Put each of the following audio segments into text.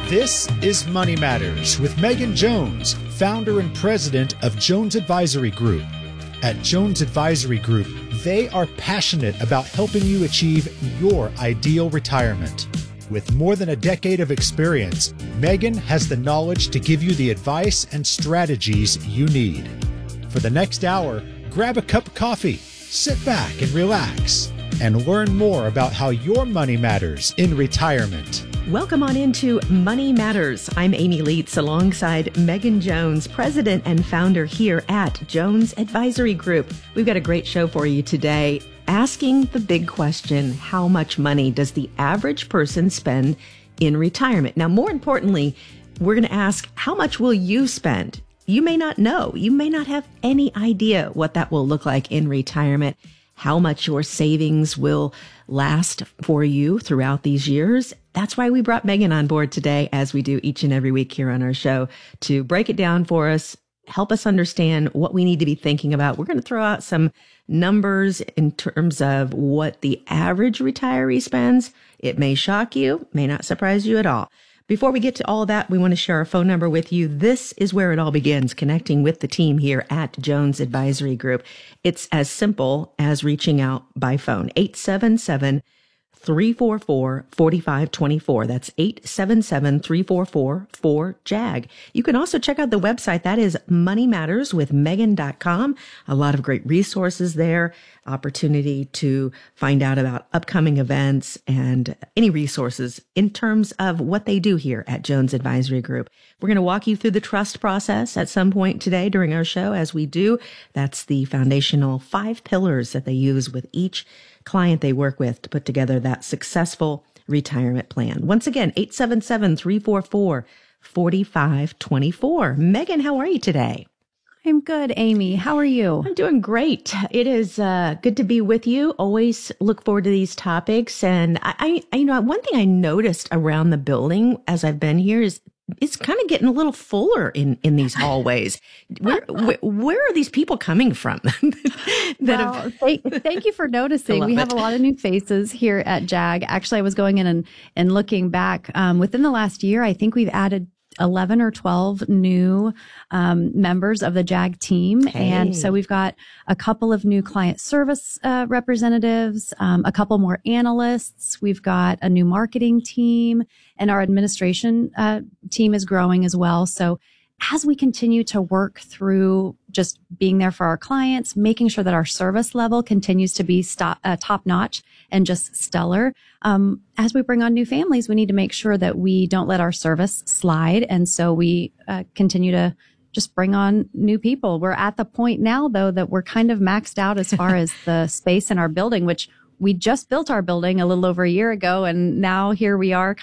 This is Money Matters with Megan Jones, founder and president of Jones Advisory Group. At Jones Advisory Group, they are passionate about helping you achieve your ideal retirement. With more than a decade of experience, Megan has the knowledge to give you the advice and strategies you need. For the next hour, grab a cup of coffee, sit back and relax, and learn more about how your money matters in retirement. Welcome on into Money Matters. I'm Amy Leitz alongside Megan Jones, president and founder here at Jones Advisory Group. We've got a great show for you today, asking the big question, how much money does the average person spend in retirement? Now, more importantly, we're going to ask, how much will you spend? You may not know. You may not have any idea what that will look like in retirement, how much your savings will last for you throughout these years. That's why we brought Megan on board today, as we do each and every week here on our show, to break it down for us, help us understand what we need to be thinking about. We're going to throw out some numbers in terms of what the average retiree spends. It may shock you, may not surprise you at all. Before we get to all of that, we want to share our phone number with you. This is where it all begins, connecting with the team here at Jones Advisory Group. It's as simple as reaching out by phone. 877-344-4524. That's 877-344-4JAG. You can also check out the website. That is moneymatterswithmegan.com. A lot of great resources there, opportunity to find out about upcoming events and any resources in terms of what they do here at Jones Advisory Group. We're going to walk you through the trust process at some point today during our show, as we do. That's the foundational 5 pillars that they use with each client they work with to put together that successful retirement plan. Once again, 877-344-4524. Megan, how are you today? I'm good, Amy. How are you? I'm doing great. It is good to be with you. Always look forward to these topics. And I one thing I noticed around the building as I've been here is it's kind of getting a little fuller in these hallways. Where are these people coming from? Thank you for noticing. We have a lot of new faces here at JAG. Actually, I was going in and looking back. Within the last year, I think we've added 11 or 12 new members of the JAG team. Hey. And so we've got a couple of new client service representatives, a couple more analysts. We've got a new marketing team, and our administration team is growing as well. So as we continue to work through just being there for our clients, making sure that our service level continues to be top notch and just stellar. As we bring on new families, we need to make sure that we don't let our service slide. And so we continue to just bring on new people. We're at the point now, though, that we're kind of maxed out as far as the space in our building, which we just built our building a little over a year ago, and now here we are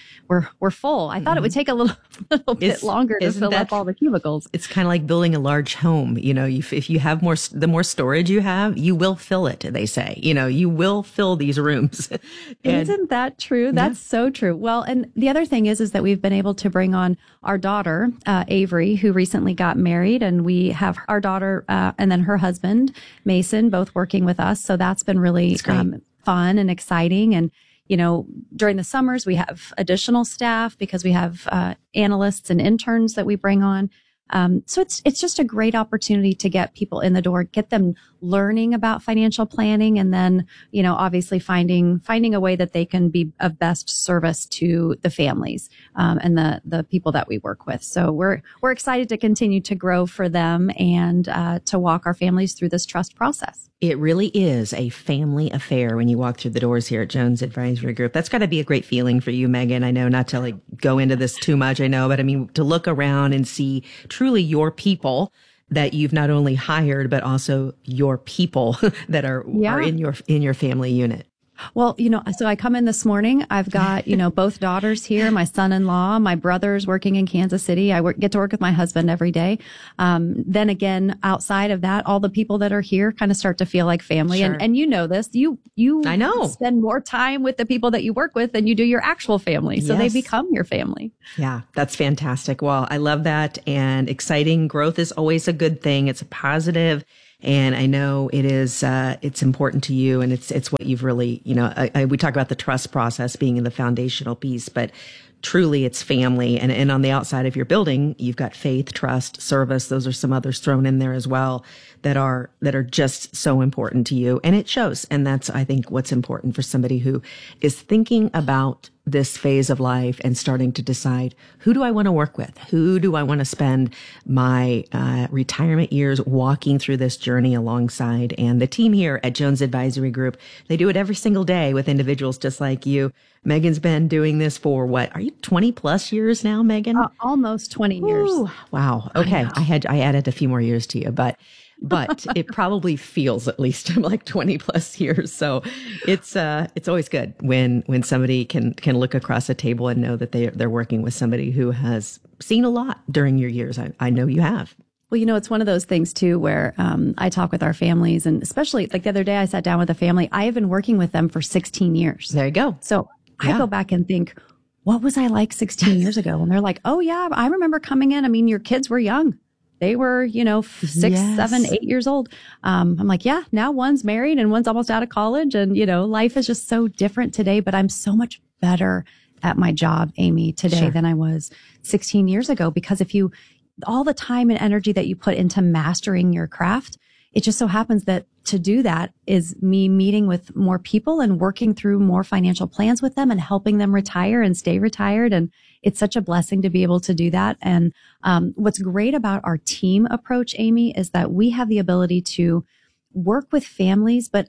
we're full. I thought it would take a little bit longer to fill up all the cubicles. It's kind of like building a large home. You know, if you have the more storage you have, you will fill it, they say. You know, you will fill these rooms. Isn't that true? That's so true. Well, and the other thing is that we've been able to bring on our daughter, Avery, who recently got married, and we have our daughter and then her husband, Mason, both working with us. So that's been really fun and exciting. And, you know, during the summers, we have additional staff because we have analysts and interns that we bring on. So it's just a great opportunity to get people in the door, get them learning about financial planning, and then, you know, obviously finding a way that they can be of best service to the families, and the people that we work with. So we're excited to continue to grow for them and, to walk our families through this trust process. It really is a family affair when you walk through the doors here at Jones Advisory Group. That's got to be a great feeling for you, Megan. I know, not to go into this too much, I know, but I mean, to look around and see truly your people that you've not only hired, but also your people that are in your family unit. Well, you know, so I come in this morning, I've got, you know, both daughters here, my son-in-law, my brother's working in Kansas City. I get to work with my husband every day. Then again, outside of that, all the people that are here kind of start to feel like family. Sure. And you know this, you I know. spend more time with the people that you work with than you do your actual family. So they become your family. Yeah, that's fantastic. Well, I love that. And exciting growth is always a good thing. It's a positive. And I know it is, it's important to you, and it's what you've really, we talk about the trust process being in the foundational piece, but truly it's family. And on the outside of your building, you've got faith, trust, service. Those are some others thrown in there as well that are just so important to you. And it shows. And that's, I think, what's important for somebody who is thinking about this phase of life and starting to decide, who do I want to work with? Who do I want to spend my retirement years walking through this journey alongside? And the team here at Jones Advisory Group, they do it every single day with individuals just like you. Megan's been doing this for what? Are you 20 plus years now, Megan? Almost 20 years. Ooh, wow. Okay. I added a few more years to you, but it probably feels at least like 20 plus years. So it's always good when somebody can look across a table and know that they're working with somebody who has seen a lot during your years. I know you have. Well, it's one of those things too, where I talk with our families, and especially like the other day I sat down with a family. I have been working with them for 16 years. There you go. So I go back and think, what was I like 16 years ago? And they're like, oh yeah, I remember coming in. I mean, your kids were young. They were, 6, 7, 8 years old. I'm like, yeah, now one's married and one's almost out of college. And, life is just so different today, but I'm so much better at my job, Amy, today than I was 16 years ago. Because all the time and energy that you put into mastering your craft, it just so happens that to do that is me meeting with more people and working through more financial plans with them and helping them retire and stay retired. And it's such a blessing to be able to do that. And what's great about our team approach, Amy, is that we have the ability to work with families, but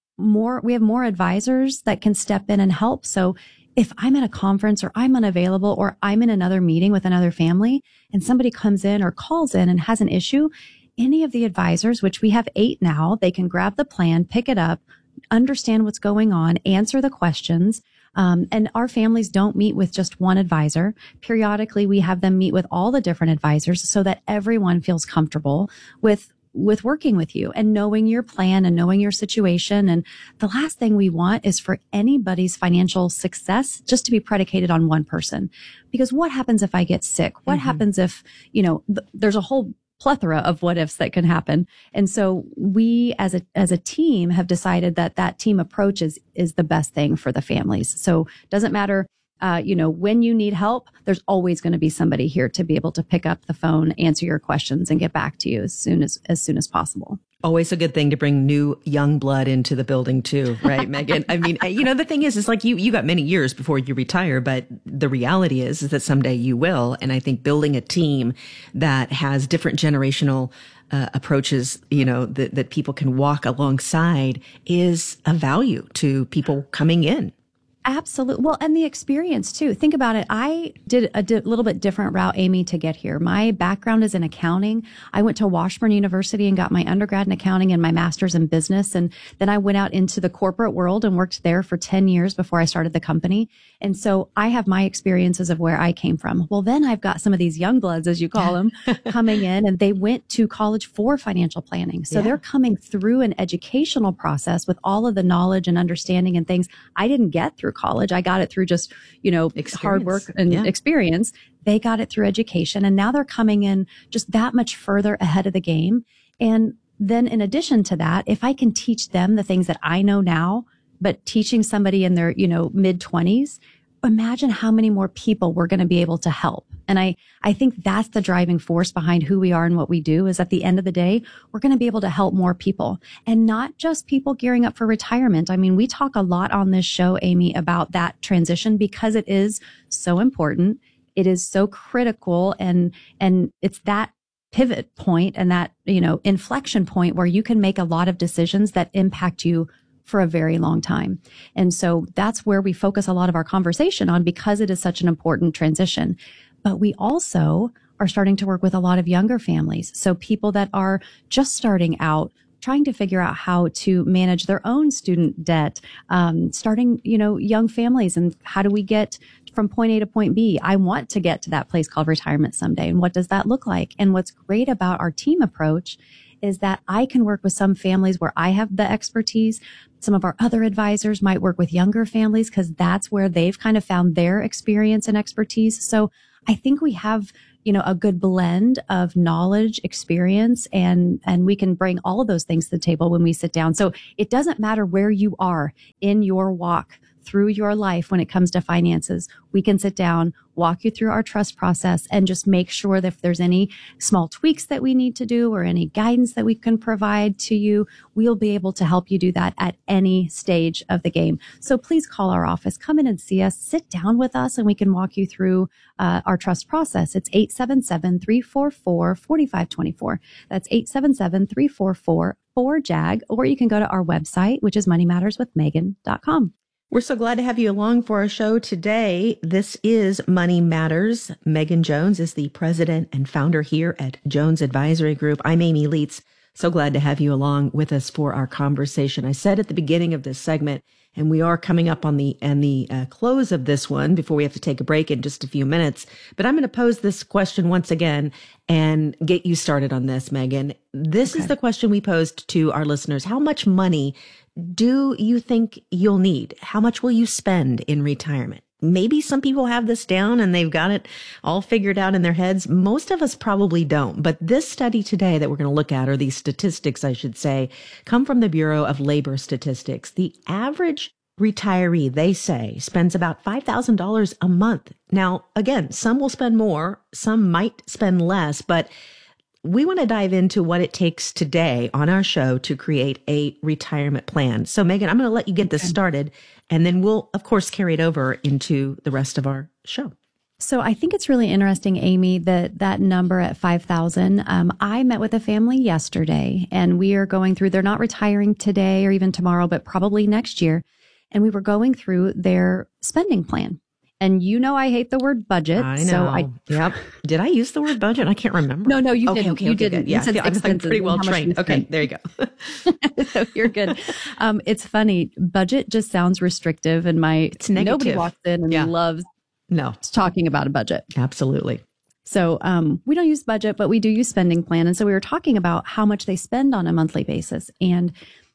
we have more advisors that can step in and help. So if I'm at a conference or I'm unavailable or I'm in another meeting with another family and somebody comes in or calls in and has an issue, any of the advisors, which we have 8 now, they can grab the plan, pick it up, understand what's going on, answer the questions. And our families don't meet with just one advisor. Periodically, we have them meet with all the different advisors so that everyone feels comfortable with working with you and knowing your plan and knowing your situation. And the last thing we want is for anybody's financial success just to be predicated on one person. Because what happens if I get sick? What happens if, there's a whole plethora of what ifs that can happen. And so we as a team have decided that team approach is the best thing for the families. So it doesn't matter, when you need help, there's always going to be somebody here to be able to pick up the phone, answer your questions, and get back to you as soon as possible. Always a good thing to bring new young blood into the building too, right, Megan? I mean, the thing is like you got many years before you retire, but the reality is that someday you will. And I think building a team that has different generational approaches, that people can walk alongside is a value to people coming in. Absolutely. Well, and the experience too. Think about it. I did a little bit different route, Amy, to get here. My background is in accounting. I went to Washburn University and got my undergrad in accounting and my master's in business. And then I went out into the corporate world and worked there for 10 years before I started the company. And so I have my experiences of where I came from. Well, then I've got some of these young bloods, as you call them, coming in, and they went to college for financial planning. So they're coming through an educational process with all of the knowledge and understanding and things I didn't get through college. I got it through just, hard work and experience. They got it through education. And now they're coming in just that much further ahead of the game. And then in addition to that, if I can teach them the things that I know now, but teaching somebody in their, mid 20s, imagine how many more people we're going to be able to help. And I think that's the driving force behind who we are and what we do is at the end of the day, we're going to be able to help more people and not just people gearing up for retirement. I mean, we talk a lot on this show, Amy, about that transition because it is so important. It is so critical. And it's that pivot point and that, inflection point where you can make a lot of decisions that impact you for a very long time. And so that's where we focus a lot of our conversation on because it is such an important transition. But we also are starting to work with a lot of younger families. So people that are just starting out, trying to figure out how to manage their own student debt, starting, young families and how do we get from point A to point B? I want to get to that place called retirement someday. And what does that look like? And what's great about our team approach is that I can work with some families where I have the expertise. Some of our other advisors might work with younger families because that's where they've kind of found their experience and expertise. So I think we have, a good blend of knowledge, experience, and we can bring all of those things to the table when we sit down. So it doesn't matter where you are in your walk through your life when it comes to finances. We can sit down, walk you through our trust process, and just make sure that if there's any small tweaks that we need to do or any guidance that we can provide to you, we'll be able to help you do that at any stage of the game. So please call our office, come in and see us, sit down with us, and we can walk you through our trust process. It's 877-344-4524. That's 877-344-4JAG, or you can go to our website, which is moneymatterswithmegan.com. We're so glad to have you along for our show today. This is Money Matters. Megan Jones is the president and founder here at Jones Advisory Group. I'm Amy Leitz. So glad to have you along with us for our conversation. I said at the beginning of this segment, and we are coming up on the close of this one before we have to take a break in just a few minutes. But I'm going to pose this question once again and get you started on this, Megan. This is the question we posed to our listeners. How much money do you think you'll need? How much will you spend in retirement? Maybe some people have this down and they've got it all figured out in their heads. Most of us probably don't. But this study today that we're going to look at, or these statistics, I should say, come from the Bureau of Labor Statistics. The average retiree, they say, spends about $5,000 a month. Now, again, some will spend more, some might spend less, but we want to dive into what it takes today on our show to create a retirement plan. So, Megan, I'm going to let you get this started, and then we'll, of course, carry it over into the rest of our show. So I think it's really interesting, Amy, that number at 5,000. I met with a family yesterday, and we are going through, they're not retiring today or even tomorrow, but probably next year. And we were going through their spending plan. And I hate the word budget. I know. Yep. Did I use the word budget? I can't remember. No, you didn't. Okay, you didn't. Good. Yeah, I'm pretty well trained. Okay, there you go. So you're good. It's funny. Budget just sounds restrictive, and it's negative. Nobody walks in and loves talking about a budget. Absolutely. So we don't use budget, but we do use spending plan. And so we were talking about how much they spend on a monthly basis, and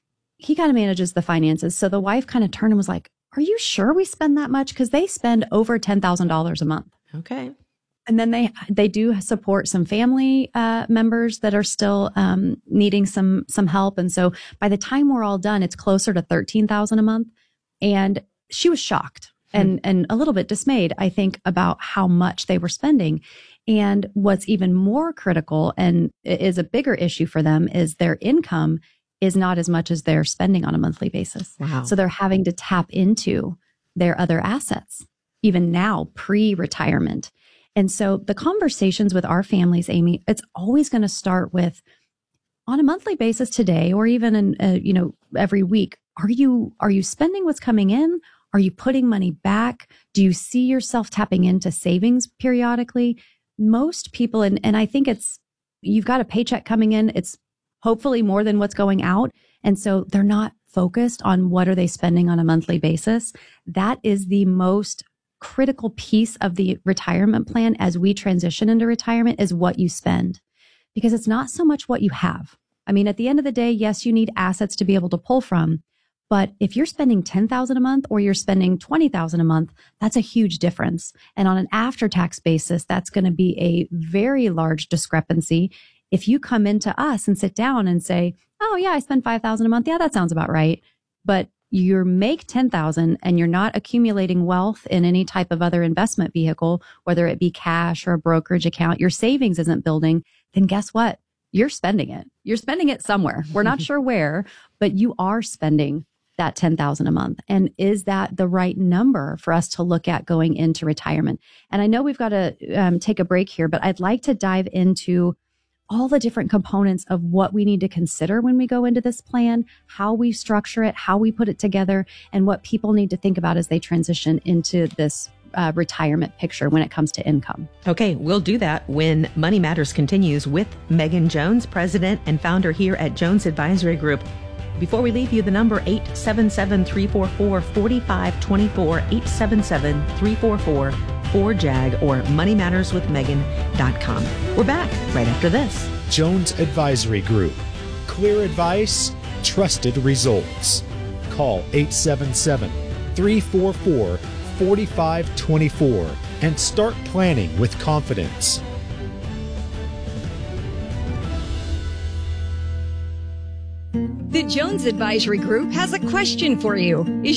he kind of manages the finances. So the wife kind of turned and was like, "Are you sure we spend that much?" Because they spend over $10,000 a month. Okay. And then they do support some family members that are still needing some help. And so by the time we're all done, it's closer to $13,000 a month. And she was shocked and a little bit dismayed, I think, about how much they were spending. And what's even more critical and is a bigger issue for them is their income is not as much as they're spending on a monthly basis. Wow. So they're having to tap into their other assets, even now, pre-retirement. And so the conversations with our families, Amy, it's always going to start with, on a monthly basis today, or even in, every week, are you spending what's coming in? Are you putting money back? Do you see yourself tapping into savings periodically? Most people, and I think you've got a paycheck coming in, it's hopefully more than what's going out. And so they're not focused on what are they spending on a monthly basis. That is the most critical piece of the retirement plan as we transition into retirement, is what you spend, because it's not so much what you have. I mean, at the end of the day, yes, you need assets to be able to pull from. But if you're spending $10,000 a month or you're spending $20,000 a month, that's a huge difference. And on an after-tax basis, that's going to be a very large discrepancy. If you come into us and sit down and say, "Oh yeah, I spend $5,000 a month. Yeah, that sounds about right." But you make $10,000 and you're not accumulating wealth in any type of other investment vehicle, whether it be cash or a brokerage account, your savings isn't building, then guess what? You're spending it. You're spending it somewhere. We're not sure where, but you are spending that $10,000 a month. And is that the right number for us to look at going into retirement? And I know we've got to take a break here, but I'd like to dive into all the different components of what we need to consider when we go into this plan, how we structure it, how we put it together, and what people need to think about as they transition into this retirement picture when it comes to income. Okay, we'll do that when Money Matters continues with Megan Jones, president and founder here at Jones Advisory Group. Before we leave you, the number 877-344-4524, 877-344-4JAG, or moneymatterswithmegan.com. We're back right after this. Jones Advisory Group. Clear advice, trusted results. Call 877-344-4524 and start planning with confidence. Jones Advisory Group has a question for you. Is